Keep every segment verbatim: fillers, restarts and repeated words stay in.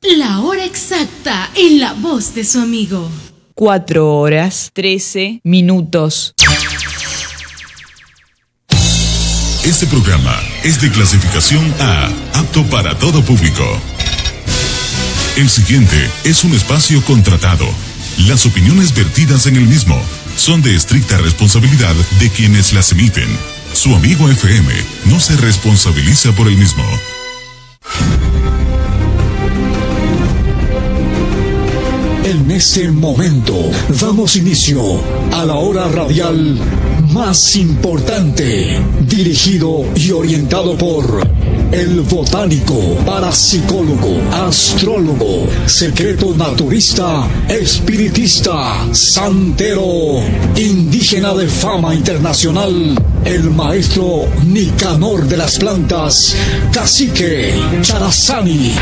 La hora exacta en la voz de su amigo. Cuatro horas, trece minutos. Este programa es de clasificación A, apto para todo público. El siguiente es un espacio contratado. Las opiniones vertidas en el mismo son de estricta responsabilidad de quienes las emiten. Su amigo F M no se responsabiliza por el mismo. En este momento damos inicio a la hora radial más importante, dirigido y orientado por el botánico, parapsicólogo, astrólogo, secreto naturista, espiritista, santero, indígena de fama internacional, el maestro Nicanor de las plantas, Cacique Charazani.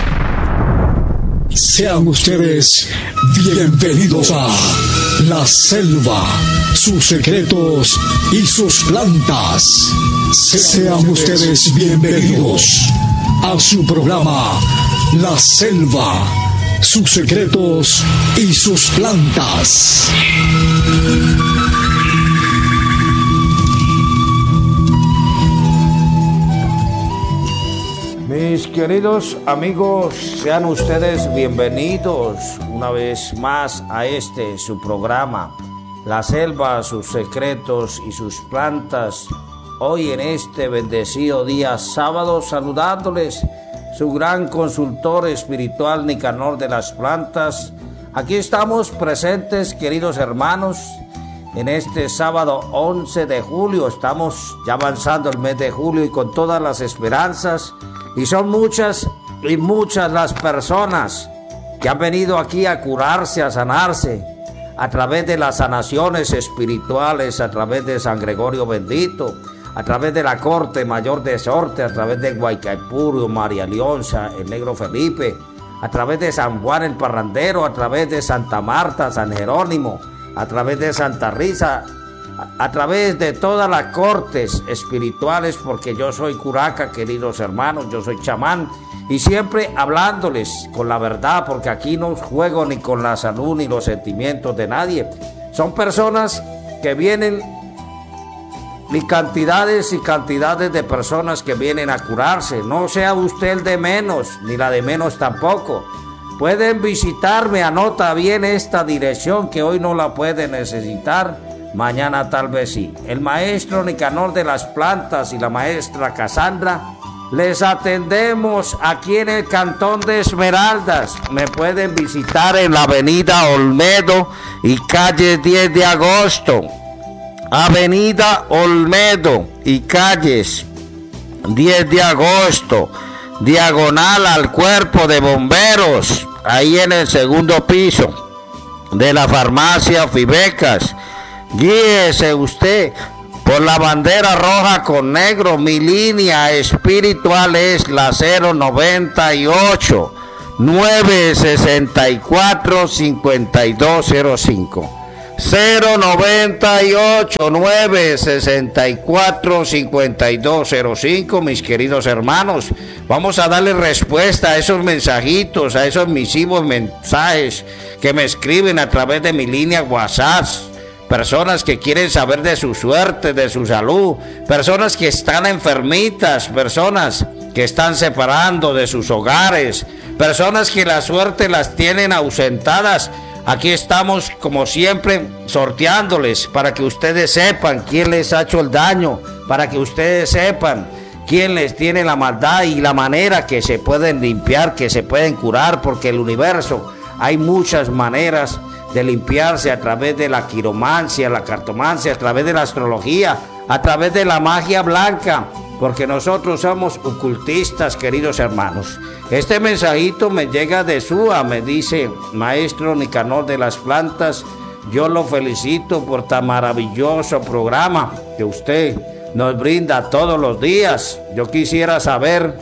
Sean ustedes bienvenidos a La Selva, sus secretos y sus plantas. Sean ustedes bienvenidos a su programa La Selva, sus secretos y sus plantas. Mis queridos amigos, sean ustedes bienvenidos una vez más a este su programa, La Selva, sus secretos y sus plantas. Hoy en este bendecido día sábado, saludándoles su gran consultor espiritual Nicanor de las Plantas. Aquí estamos presentes, queridos hermanos, en este sábado once de julio. Estamos ya avanzando el mes de julio y con todas las esperanzas. Y son muchas y muchas las personas que han venido aquí a curarse, a sanarse, a través de las sanaciones espirituales, a través de San Gregorio Bendito, a través de la Corte Mayor de Sorte, a través de Guaycaipurio, María Leonza, el Negro Felipe, a través de San Juan el Parrandero, a través de Santa Marta, San Jerónimo, a través de Santa Rita, a través de todas las cortes espirituales, porque yo soy curaca, queridos hermanos, yo soy chamán, y siempre hablándoles con la verdad, porque aquí no juego ni con la salud ni los sentimientos de nadie. Son personas que vienen, ni cantidades y cantidades de personas que vienen a curarse. No sea usted el de menos, ni la de menos tampoco. Pueden visitarme, anota bien esta dirección, que hoy no la puede necesitar, mañana tal vez sí. El maestro Nicanor de las Plantas y la maestra Casandra les atendemos aquí en el Cantón de Esmeraldas. Me pueden visitar en la avenida Olmedo y calle diez de agosto. Avenida Olmedo y calles diez de agosto, diagonal al Cuerpo de Bomberos, ahí en el segundo piso de la farmacia Fibecas. Guíese usted por la bandera roja con negro. Mi línea espiritual es la cero noventa y ocho, nueve sesenta y cuatro, cincuenta y dos cero cinco. cero noventa y ocho, nueve sesenta y cuatro, cincuenta y dos cero cinco. Mis queridos hermanos, vamos a darle respuesta a esos mensajitos, a esos misivos mensajes que me escriben a través de mi línea WhatsApp. Personas que quieren saber de su suerte, de su salud, personas que están enfermitas, personas que están separando de sus hogares, personas que la suerte las tienen ausentadas. Aquí estamos, como siempre, sorteándoles para que ustedes sepan quién les ha hecho el daño, para que ustedes sepan quién les tiene la maldad y la manera que se pueden limpiar, que se pueden curar, porque el universo hay muchas maneras de limpiarse, a través de la quiromancia, la cartomancia, a través de la astrología, a través de la magia blanca, porque nosotros somos ocultistas, queridos hermanos. Este mensajito me llega de Súa, me dice: maestro Nicanor de las Plantas, yo lo felicito por tan maravilloso programa que usted nos brinda todos los días. Yo quisiera saber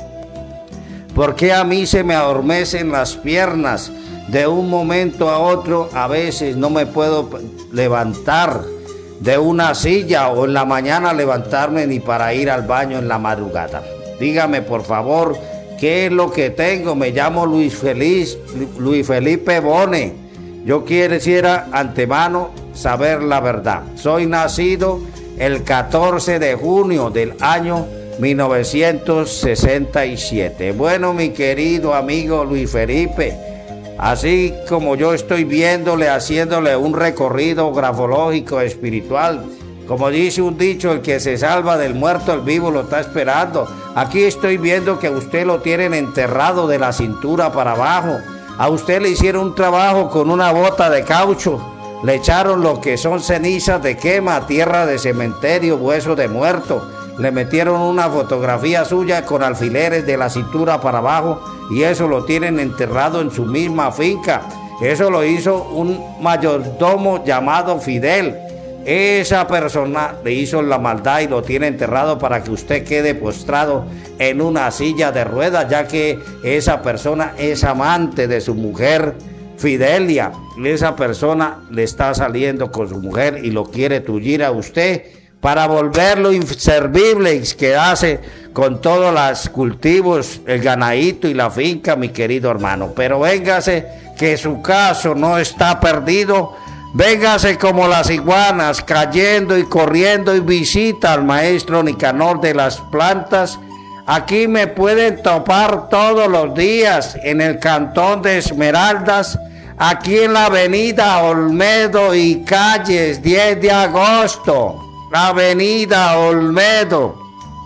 por qué a mí se me adormecen las piernas de un momento a otro. A veces no me puedo levantar de una silla, o en la mañana levantarme ni para ir al baño en la madrugada. Dígame por favor ¿Qué es lo que tengo? Me llamo Luis Feliz, Luis Felipe Bone. Yo quisiera antemano saber la verdad. Soy nacido el catorce de junio del año mil novecientos sesenta y siete. Bueno, mi querido amigo Luis Felipe, así como yo estoy viéndole, haciéndole un recorrido grafológico espiritual, como dice un dicho, el que se salva del muerto, el vivo lo está esperando. Aquí estoy viendo que usted lo tienen enterrado de la cintura para abajo. A usted le hicieron un trabajo con una bota de caucho. Le echaron lo que son cenizas de quema, tierra de cementerio, hueso de muerto. Le metieron una fotografía suya con alfileres de la cintura para abajo y eso lo tienen enterrado en su misma finca. Eso lo hizo un mayordomo llamado Fidel. Esa persona le hizo la maldad y lo tiene enterrado para que usted quede postrado en una silla de ruedas, ya que esa persona es amante de su mujer Fidelia. Esa persona le está saliendo con su mujer y lo quiere tullir a usted para volverlo inservible y quedarse con todos los cultivos, el ganadito y la finca, mi querido hermano. Pero véngase que su caso no está perdido. Véngase como las iguanas, cayendo y corriendo, y visita al maestro Nicanor de las Plantas. Aquí me pueden topar todos los días en el cantón de Esmeraldas, aquí en la avenida Olmedo y Calles, diez de agosto. Avenida Olmedo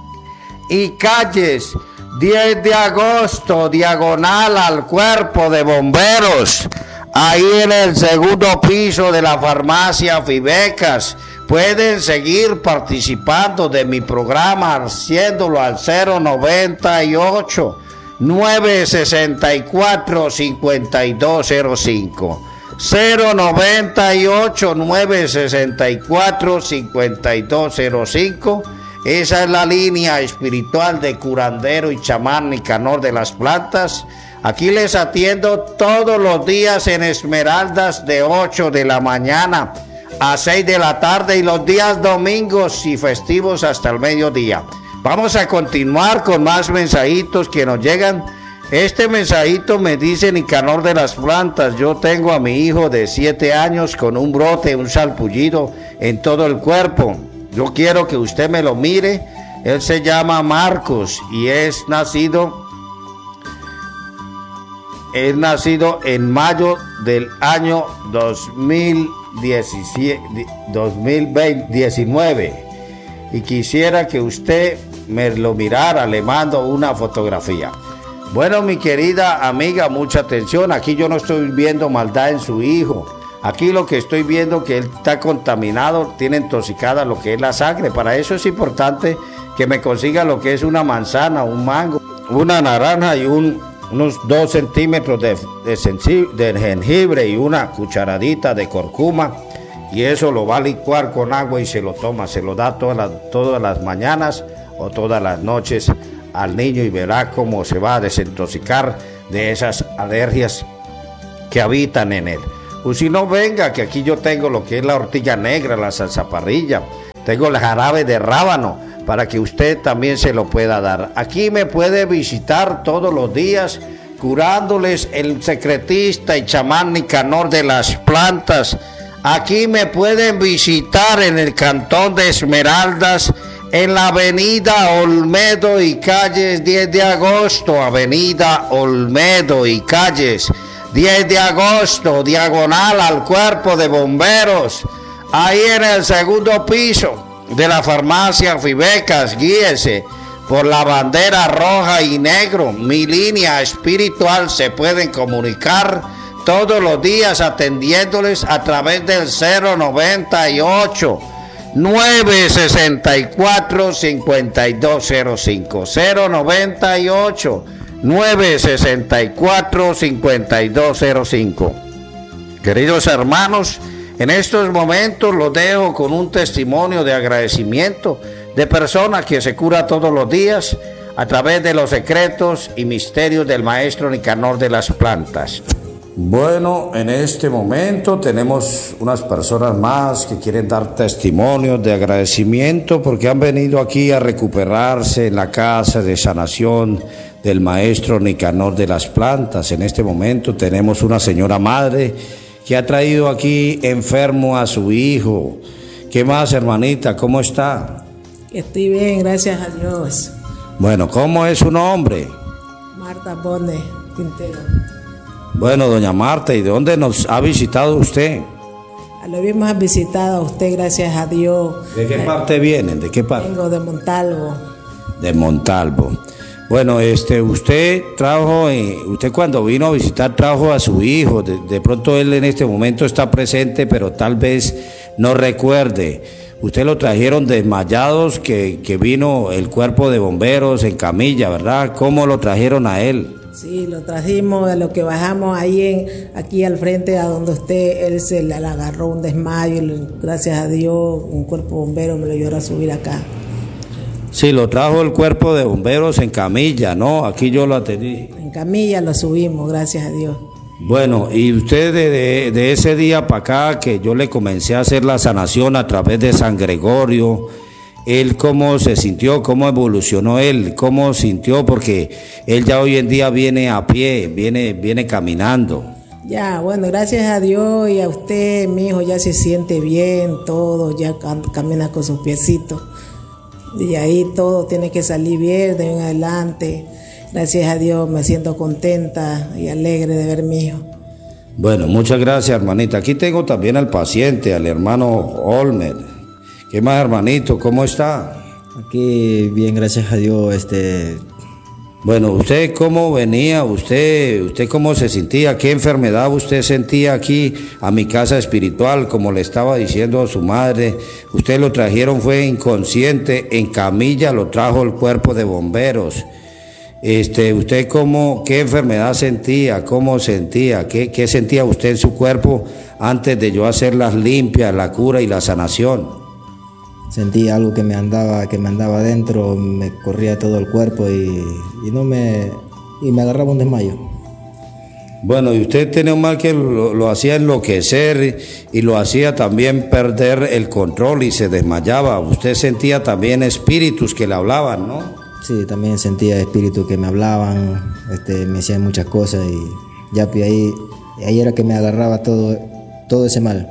y Calles, diez de agosto, diagonal al Cuerpo de Bomberos. Ahí en el segundo piso de la farmacia Fibecas. Pueden seguir participando de mi programa haciéndolo al cero noventa y ocho, nueve sesenta y cuatro, cincuenta y dos cero cinco. cero noventa y ocho, nueve sesenta y cuatro, cincuenta y dos cero cinco. Esa es la línea espiritual de curandero y chamán Nicanor de las Plantas. Aquí les atiendo todos los días en Esmeraldas de ocho de la mañana a seis de la tarde y los días domingos y festivos hasta el mediodía. Vamos a continuar con más mensajitos que nos llegan. Este mensajito me dice Nicanor de las Plantas: yo tengo a mi hijo de siete años con un brote, un salpullido en todo el cuerpo. Yo quiero que usted me lo mire. Él se llama Marcos y es nacido... Es nacido en mayo del año dos mil diecinueve y quisiera que usted me lo mirara. Le mando una fotografía. Bueno, mi querida amiga, mucha atención. Aquí yo no estoy viendo maldad en su hijo. Aquí lo que estoy viendo que él está contaminado, tiene intoxicada lo que es la sangre. Para eso es importante que me consiga lo que es una manzana, un mango, una naranja y un unos dos centímetros de, de, sensi, de jengibre y una cucharadita de curcuma, y eso lo va a licuar con agua y se lo toma, se lo da todas las, todas las mañanas o todas las noches al niño y verá cómo se va a desintoxicar de esas alergias que habitan en él. O si no, venga, que aquí yo tengo lo que es la ortiga negra, la salsaparrilla, tengo el jarabe de rábano, para que usted también se lo pueda dar. Aquí me puede visitar todos los días, curándoles el secretista y chamán Nicanor de las Plantas. Aquí me pueden visitar en el cantón de Esmeraldas, en la avenida Olmedo y Calles, diez de agosto, avenida Olmedo y Calles, diez de agosto, diagonal al Cuerpo de Bomberos, ahí en el segundo piso de la farmacia Fibecas. Guíese por la bandera roja y negro. Mi línea espiritual. Se pueden comunicar todos los días atendiéndoles a través del cero noventa y ocho, nueve sesenta y cuatro, cincuenta y dos cero cinco. cero noventa y ocho, nueve sesenta y cuatro, cincuenta y dos cero cinco. Queridos hermanos, en estos momentos los dejo con un testimonio de agradecimiento de persona que se cura todos los días a través de los secretos y misterios del maestro Nicanor de las Plantas. Bueno, en este momento tenemos unas personas más que quieren dar testimonios de agradecimiento porque han venido aquí a recuperarse en la casa de sanación del maestro Nicanor de las Plantas. En este momento tenemos una señora madre que ha traído aquí enfermo a su hijo. ¿Qué más, hermanita? ¿Cómo está? Estoy bien, gracias a Dios. Bueno, ¿cómo es su nombre? Marta Bonde Quintero. Bueno, doña Marta, ¿y de dónde nos ha visitado usted? Lo habíamos visitado a usted, gracias a Dios. ¿De qué parte vienen? ¿De qué parte? Vengo de Montalvo. De Montalvo. Bueno, este, usted trajo, eh, usted cuando vino a visitar trajo a su hijo. De, de pronto él en este momento está presente, pero tal vez no recuerde. Usted lo trajeron desmayados, que, que vino el cuerpo de bomberos en camilla, ¿verdad? ¿Cómo lo trajeron a él? Sí, lo trajimos de lo que bajamos ahí en, aquí al frente a donde usted, él se le agarró un desmayo y gracias a Dios un cuerpo bombero me lo ayudó a subir acá. Sí, lo trajo el cuerpo de bomberos en camilla, ¿no? Aquí yo lo atendí. En camilla lo subimos, gracias a Dios. Bueno, y usted de, de, de ese día para acá que yo le comencé a hacer la sanación a través de San Gregorio, él cómo se sintió, cómo evolucionó él, cómo sintió, porque él ya hoy en día viene a pie, viene, viene caminando. Ya, bueno, gracias a Dios y a usted, mi hijo ya se siente bien, todo, ya camina con sus piecitos. Y ahí todo tiene que salir bien de en adelante. Gracias a Dios me siento contenta y alegre de ver a mi hijo. Bueno, muchas gracias, hermanita. Aquí tengo también al paciente, al hermano Olmer. ¿Qué más, hermanito? ¿Cómo está? Aquí bien, gracias a Dios. Este... Bueno, ¿usted cómo venía? ¿Usted usted cómo se sentía? ¿Qué enfermedad usted sentía aquí a mi casa espiritual? Como le estaba diciendo a su madre, usted lo trajeron, fue inconsciente, en camilla lo trajo el cuerpo de bomberos. Este, ¿usted cómo, qué enfermedad sentía? ¿Cómo sentía? ¿Qué, qué sentía usted en su cuerpo antes de yo hacer las limpias, la cura y la sanación? Sentí algo que me andaba, que me andaba adentro, me corría todo el cuerpo y, y no me y me agarraba un desmayo. Bueno, y usted tenía un mal que lo, lo hacía enloquecer y lo hacía también perder el control y se desmayaba. Usted sentía también espíritus que le hablaban, ¿no? Sí, también sentía espíritus que me hablaban, este, me hacían muchas cosas y ya pues ahí, ahí era que me agarraba todo, todo ese mal.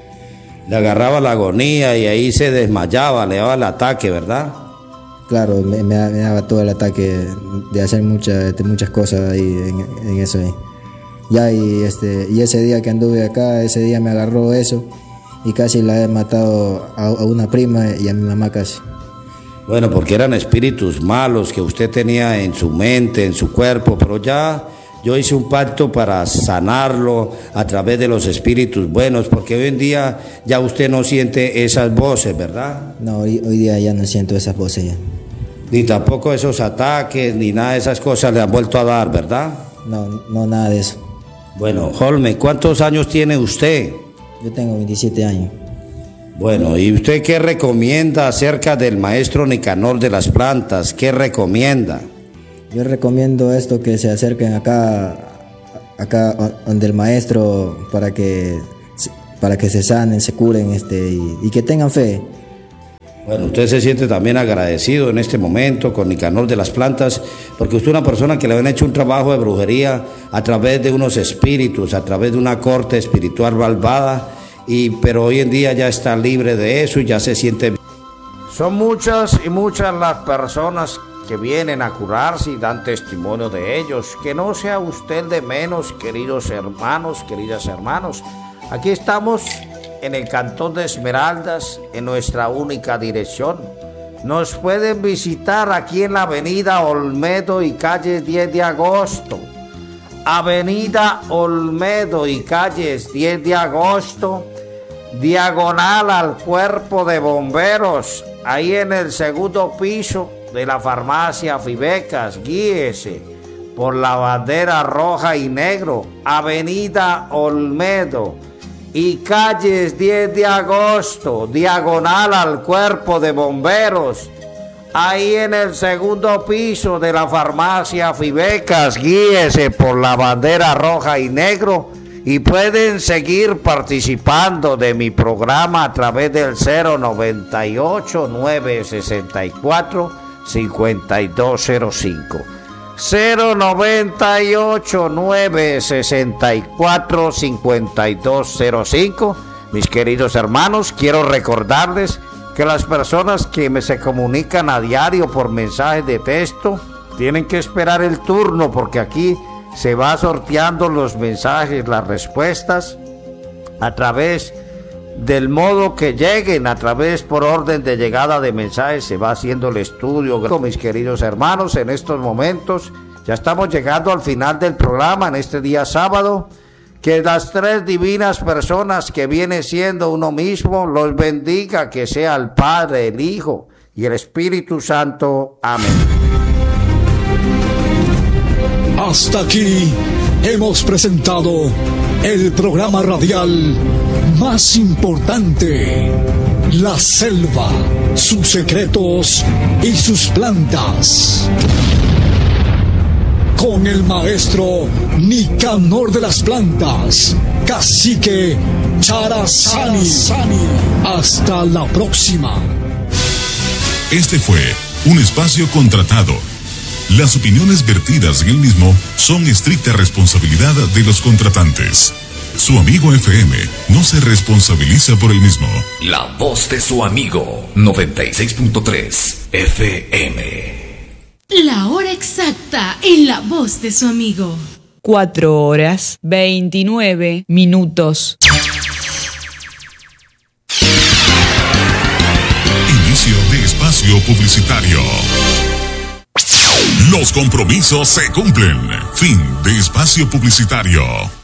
Le agarraba la agonía y ahí se desmayaba, le daba el ataque, ¿verdad? Claro, me, me, me daba todo el ataque de hacer muchas, de muchas cosas ahí en, en eso ahí. Ya y este y ese día que anduve acá, ese día me agarró eso y casi la he matado a, a una prima y a mi mamá casi. Bueno, porque eran espíritus malos que usted tenía en su mente, en su cuerpo, pero ya yo hice un pacto para sanarlo a través de los espíritus buenos, porque hoy en día ya usted no siente esas voces, ¿verdad? No, hoy, hoy día ya no siento esas voces ya. Ni tampoco esos ataques, ni nada de esas cosas le han vuelto a dar, ¿verdad? No, no, nada de eso. Bueno, Holme, ¿cuántos años tiene usted? Yo tengo veintisiete años. Bueno, ¿y usted qué recomienda acerca del maestro Nicanor de las Plantas? ¿Qué recomienda? Yo recomiendo esto, que se acerquen acá, acá donde el maestro, para que, para que se sanen, se curen este, y, y que tengan fe. Bueno, usted se siente también agradecido en este momento con Nicanor de las Plantas, porque usted es una persona que le han hecho un trabajo de brujería a través de unos espíritus, a través de una corte espiritual malvada, y, pero hoy en día ya está libre de eso y ya se siente bien. Son muchas y muchas las personas que vienen a curarse y dan testimonio de ellos. Que no sea usted de menos, queridos hermanos, queridas hermanos. Aquí estamos en el Cantón de Esmeraldas, en nuestra única dirección. Nos pueden visitar aquí en la avenida Olmedo y calle diez de agosto. Avenida Olmedo y calles diez de agosto, diagonal al cuerpo de bomberos, ahí en el segundo piso de la farmacia Fibecas. Guíese por la bandera roja y negro, avenida Olmedo y calles diez de agosto, diagonal al cuerpo de bomberos. ahí en el segundo piso de la farmacia Fibecas. Guíese por la bandera roja y negro y pueden seguir participando de mi programa a través del cero noventa y ocho, nueve sesenta y cuatro, cincuenta y dos cero cinco. cero noventa y ocho, nueve sesenta y cuatro, cincuenta y dos cero cinco. Mis queridos hermanos, quiero recordarles que las personas que me se comunican a diario por mensajes de texto tienen que esperar el turno, porque aquí se va sorteando los mensajes, las respuestas a través del modo que lleguen, a través por orden de llegada de mensajes se va haciendo el estudio. Mis queridos hermanos, en estos momentos ya estamos llegando al final del programa en este día sábado. Que las tres divinas personas que viene siendo uno mismo los bendiga, que sea el Padre, el Hijo y el Espíritu Santo. Amén. Hasta aquí hemos presentado el programa radial más importante, La Selva, sus secretos y sus plantas, con el maestro Nicanor de las Plantas, Cacique Charazani. Hasta la próxima. Este fue un espacio contratado. Las opiniones vertidas en el mismo son estricta responsabilidad de los contratantes. Su amigo F M no se responsabiliza por el mismo. La voz de su amigo, noventa y seis punto tres F M. La hora exacta en la voz de su amigo. Cuatro horas, veintinueve minutos. Inicio de espacio publicitario. Los compromisos se cumplen. Fin de espacio publicitario.